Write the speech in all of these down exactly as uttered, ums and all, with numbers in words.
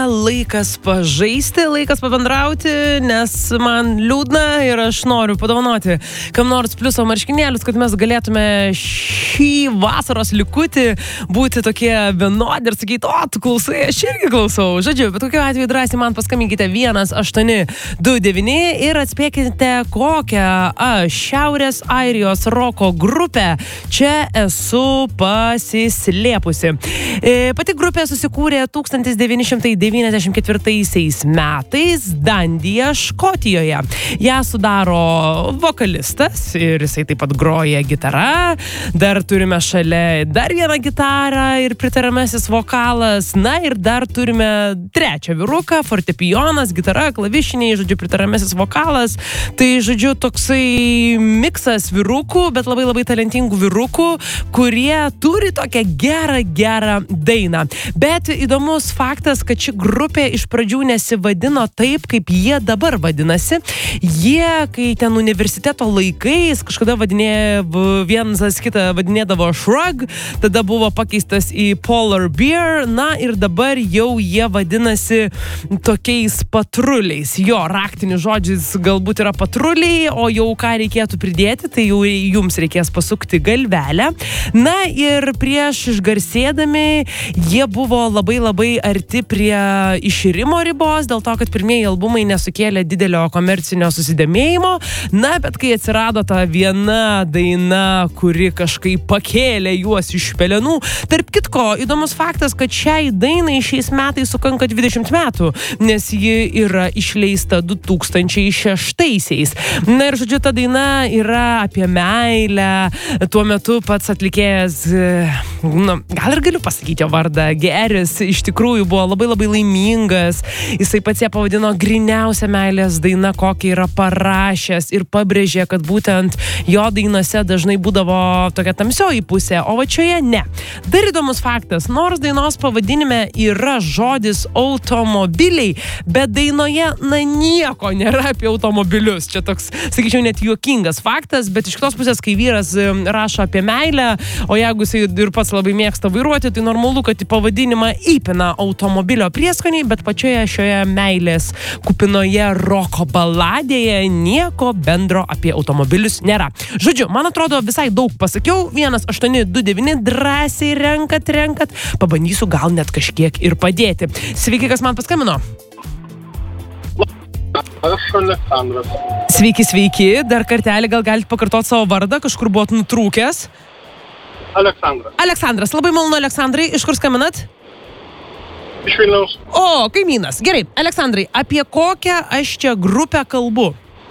laikas pažaisti, laikas pabendrauti, nes man liūdna ir aš noriu padovanoti kam nors pliuso marškinėlius, kad mes galėtume šį vasaros likutį būti tokie vienodi ir sakyti, o, tu klausai, aš irgi klausau. Žodžiu, bet kokiu atveju drąsiai man paskambinkite vienas aštuoni du devyni ir atspėkite, kokią aš Šiaurės Airijos roko grupę čia esu pasislėpusi. E, pati grupė susikūrė tūkstantis devyni šimtai devyniasdešimt ketvirtaisiais metais Dandyje, Škotijoje. Ją sudaro vokalistas ir jisai taip pat groja gitara. Dar turime šalia dar vieną gitarą ir pritariamasis vokalas. Na ir dar turime trečią vyruką, fortepijonas, gitara, klavišiniai, žodžiu, pritariamasis vokalas. Tai, žodžiu, toksai miksas vyrukų, bet labai labai talentingų vyrukų, kurie turi tokią gerą, gerą dainą. Bet įdomus faktas, kad ši grupė iš pradžių nesivadino taip, kaip jie dabar vadinasi. Jie, kai ten universiteto laikais, kažkada vadinė, vienas kitą vadinėdavo Shrug, tada buvo pakeistas į Polar Bear, na ir dabar jau jie vadinasi tokiais patruliais. Jo, raktinis žodžis galbūt yra patruliai, o jau ką reikėtų pridėti, tai jau jums reikės pasukti galvelę. Na ir prieš išgarsėdami jie buvo labai labai arti prie iširimo ribos, dėl to, kad pirmieji albumai nesukėlė didelio komercinio susidomėjimo. Na, bet kai atsirado ta viena daina, kuri kažkaip pakėlė juos iš pelenų. Tarp kitko, įdomus faktas, kad šiai dainai šiais metais sukanka dvidešimt metų, nes ji yra išleista du tūkstančiai šeštaisiais. Na ir žodžiu, ta daina yra apie meilę. Tuo metu pats atlikėjas, nu, gal ir galiu pasakyti jo vardą, Geris, iš tikrųjų buvo labai labai laimingas. Jisai pats ją pavadino gryniausia meilės daina, kokią yra parašęs, ir pabrėžė, kad būtent jo dainose dažnai būdavo tokia tamsioji pusė, o va čioje ne. Dar įdomus faktas, nors dainos pavadinime yra žodis automobiliai, bet dainoje, na, nieko nėra apie automobilius. Čia toks, sakyčiau, net juokingas faktas, bet iš kitos pusės, kai vyras rašo apie meilę, o jeigu jisai ir pats labai mėgsta vairuoti, tai normalu, kad į pavadinimą įpina automobilio prieskonį, bet pačioje šioje meilės kupinoje roko baladėje nieko bendro apie automobilius nėra. Žodžiu, man atrodo, visai daug pasakiau. vienas aštuoni du devyni, drąsiai renkat, renkat. Pabandysiu gal net kažkiek ir padėti. Sveiki, kas man paskambino? Aš Aleksandras. Sveiki, sveiki. Dar kartelį gal galite pakartoti savo vardą, kažkur buvot nutrūkęs. Aleksandras. Aleksandras, labai malonu, Aleksandrai. Iš kur skambinat? Iš Vilniaus. O, kaimynas. Gerai, Aleksandrai, apie kokią aš čia grupę kalbu?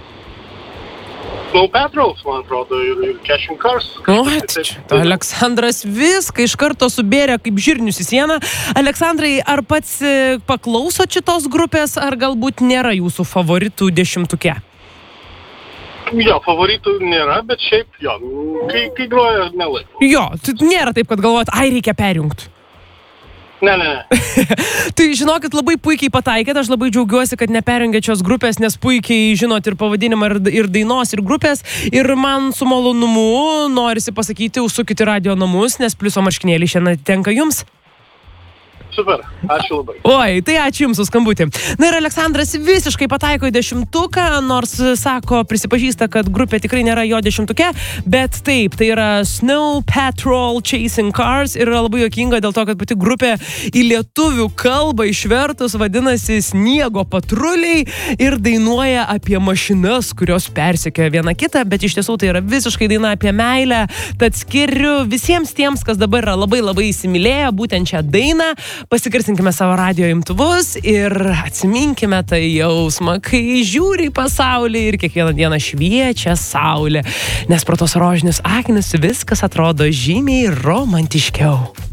Snow Patrols, man atrodo, ir, ir Cashing Cars. O, Aleksandras viską iš karto subėrė kaip žirnius į sieną. Aleksandrai, ar pats paklauso šitos grupės, ar galbūt nėra jūsų favoritų dešimtuke? Jo, favoritų nėra, bet šiaip, jo, kai, kai groja, nelaiko. Jo, tai nėra taip, kad galvojat, ai, reikia perjungti. Ne, ne, ne. Tai žinokit, labai puikiai pataikėt, aš labai džiaugiuosi, kad neperjungėt šios grupės, nes puikiai žinot ir pavadinimą, ir, ir dainos, ir grupės, ir man su malonumu norisi pasakyti, užsukit į Radio namus, nes pliuso marškinėlį šiandien tenka jums. Super, ačiū labai. Oi, tai ačiū jums už skambutį. Na ir Aleksandras visiškai pataiko į dešimtuką, nors sako, prisipažįsta, kad grupė tikrai nėra jo dešimtuke, bet taip, tai yra Snow Patrol Chasing Cars ir yra labai juokinga dėl to, kad pati grupė į lietuvių kalbą išvertus vadinasi Sniego patruliai ir dainuoja apie mašinas, kurios persekioja vieną kitą, bet iš tiesų tai yra visiškai daina apie meilę, tad skiriu visiems tiems, kas dabar yra labai labai įsimylėję būtent šią dainą. Pasigarsinkime savo radijo imtuvus ir atsiminkime tą jausmą, kai žiūri į pasaulį ir kiekvieną dieną šviečia saulė, nes pro tos rožinius akinius viskas atrodo žymiai romantiškiau.